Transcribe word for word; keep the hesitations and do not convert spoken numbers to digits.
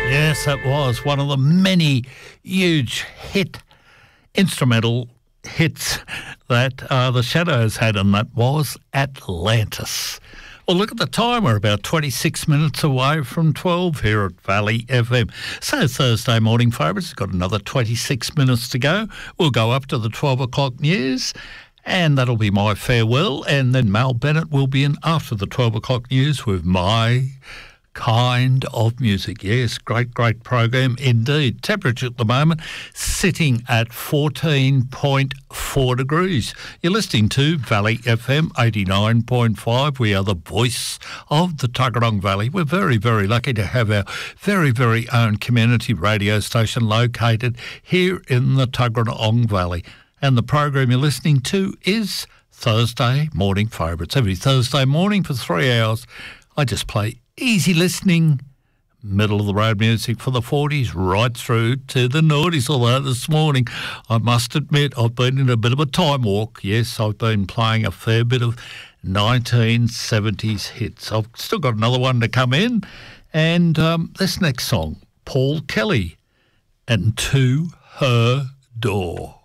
Yes, it was one of the many huge hit instrumental hits that uh, the Shadows had, and that was Atlantis. Well, look at the time. We're about twenty-six minutes away from twelve here at Valley F M. So Thursday morning favourites, got another twenty-six minutes to go. We'll go up to the twelve o'clock news, and that'll be my farewell. And then Mal Bennett will be in after the twelve o'clock news with my kind of music. Yes, great, great program indeed. Temperature at the moment sitting at fourteen point four degrees. You're listening to Valley F M eighty-nine point five. We are the voice of the Tuggeranong Valley. We're very, very lucky to have our very, very own community radio station located here in the Tuggeranong Valley. And the program you're listening to is Thursday Morning Favourites. Every Thursday morning for three hours, I just play easy listening, middle-of-the-road music for the forties right through to the noughties. Although this morning, I must admit, I've been in a bit of a time walk. Yes, I've been playing a fair bit of nineteen seventies hits. I've still got another one to come in. And um, this next song, Paul Kelly, and To Her Door.